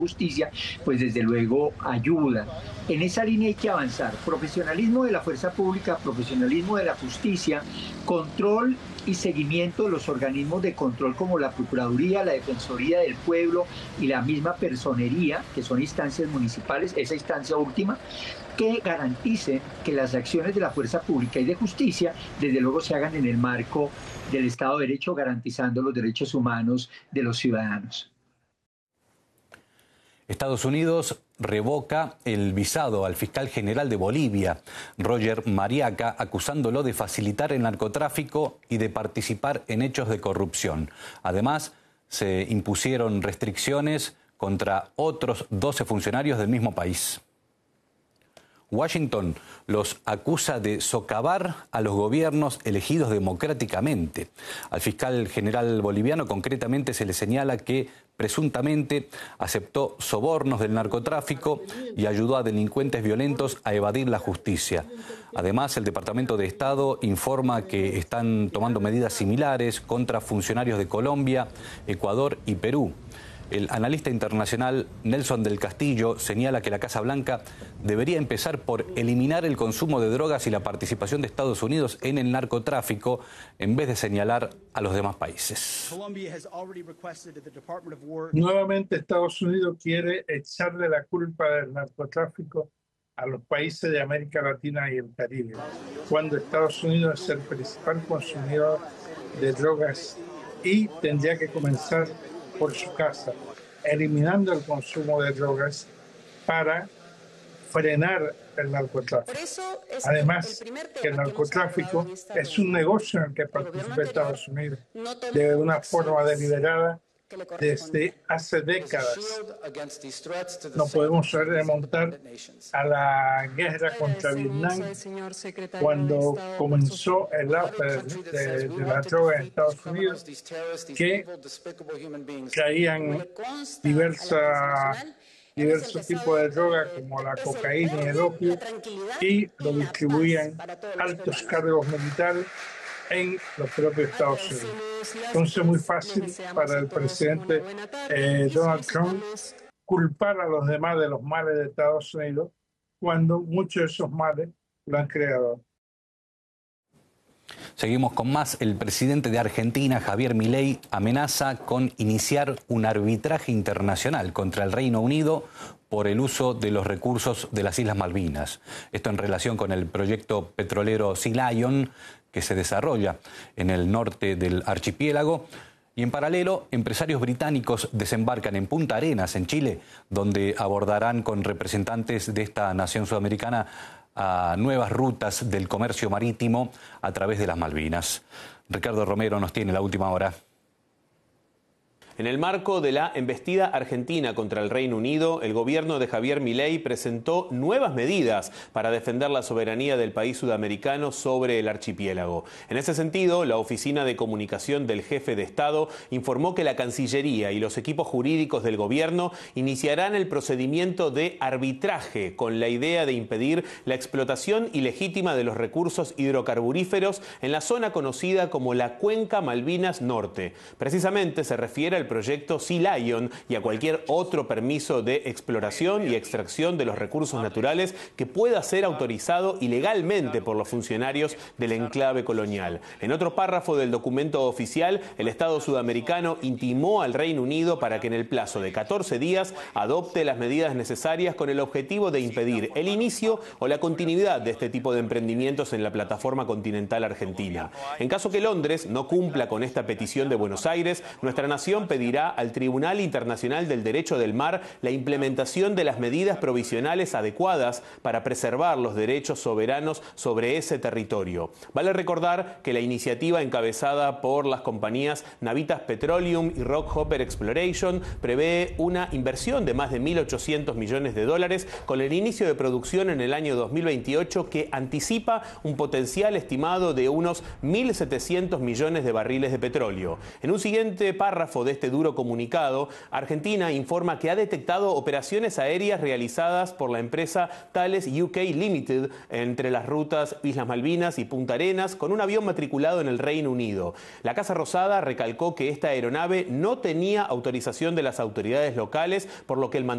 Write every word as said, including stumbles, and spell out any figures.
justicia, pues desde luego ayuda. En esa línea hay que avanzar. Profesionalismo de la fuerza pública, profesionalismo de la justicia, control y seguimiento de los organismos de control como la Procuraduría, la Defensoría del Pueblo y la misma Personería, que son instancias municipales, esa instancia última, que garanticen que las acciones de la fuerza pública y de justicia, desde luego, se hagan en el marco del Estado de Derecho, garantizando los derechos humanos de los ciudadanos. Estados Unidos revoca el visado al fiscal general de Bolivia, Roger Mariaca, acusándolo de facilitar el narcotráfico y de participar en hechos de corrupción. Además, se impusieron restricciones contra otros doce funcionarios del mismo país. Washington los acusa de socavar a los gobiernos elegidos democráticamente. Al fiscal general boliviano concretamente se le señala que presuntamente aceptó sobornos del narcotráfico y ayudó a delincuentes violentos a evadir la justicia. Además, el Departamento de Estado informa que están tomando medidas similares contra funcionarios de Colombia, Ecuador y Perú. El analista internacional Nelson del Castillo señala que la Casa Blanca debería empezar por eliminar el consumo de drogas y la participación de Estados Unidos en el narcotráfico en vez de señalar a los demás países. Nuevamente Estados Unidos quiere echarle la culpa del narcotráfico a los países de América Latina y el Caribe, cuando Estados Unidos es el principal consumidor de drogas y tendría que comenzar por su casa, eliminando el consumo de drogas para frenar el narcotráfico. Además, que el narcotráfico es un negocio en el que participa Estados Unidos de una forma deliberada desde hace décadas. No podemos remontar a la guerra contra Vietnam, cuando comenzó el auge de, de, de la droga en Estados Unidos, que traían diversas diversos tipos de drogas como la cocaína y el opio y lo distribuían altos cargos militares en los propios Estados Unidos. Entonces es muy fácil para el presidente eh, Donald Trump culpar a los demás de los males de Estados Unidos cuando muchos de esos males lo han creado. Seguimos con más. El presidente de Argentina, Javier Milei, amenaza con iniciar un arbitraje internacional contra el Reino Unido por el uso de los recursos de las Islas Malvinas. Esto en relación con el proyecto petrolero Sea Lion, que se desarrolla en el norte del archipiélago. Y en paralelo, empresarios británicos desembarcan en Punta Arenas, en Chile, donde abordarán con representantes de esta nación sudamericana a nuevas rutas del comercio marítimo a través de las Malvinas. Ricardo Romero nos tiene la última hora. En el marco de la embestida argentina contra el Reino Unido, el gobierno de Javier Milei presentó nuevas medidas para defender la soberanía del país sudamericano sobre el archipiélago. En ese sentido, la Oficina de Comunicación del Jefe de Estado informó que la Cancillería y los equipos jurídicos del gobierno iniciarán el procedimiento de arbitraje con la idea de impedir la explotación ilegítima de los recursos hidrocarburíferos en la zona conocida como la Cuenca Malvinas Norte. Precisamente se refiere al proyecto Sea Lion y a cualquier otro permiso de exploración y extracción de los recursos naturales que pueda ser autorizado ilegalmente por los funcionarios del enclave colonial. En otro párrafo del documento oficial, el Estado sudamericano intimó al Reino Unido para que en el plazo de catorce días adopte las medidas necesarias con el objetivo de impedir el inicio o la continuidad de este tipo de emprendimientos en la plataforma continental argentina. En caso que Londres no cumpla con esta petición de Buenos Aires, nuestra nación pedirá al Tribunal Internacional del Derecho del Mar la implementación de las medidas provisionales adecuadas para preservar los derechos soberanos sobre ese territorio. Vale recordar que la iniciativa encabezada por las compañías Navitas Petroleum y Rockhopper Exploration prevé una inversión de más de mil ochocientos millones de dólares con el inicio de producción en el año dos mil veintiocho, que anticipa un potencial estimado de unos mil setecientos millones de barriles de petróleo. En un siguiente párrafo de este duro comunicado, Argentina informa que ha detectado operaciones aéreas realizadas por la empresa Thales U K Limited entre las rutas Islas Malvinas y Punta Arenas con un avión matriculado en el Reino Unido. La Casa Rosada recalcó que esta aeronave no tenía autorización de las autoridades locales, por lo que el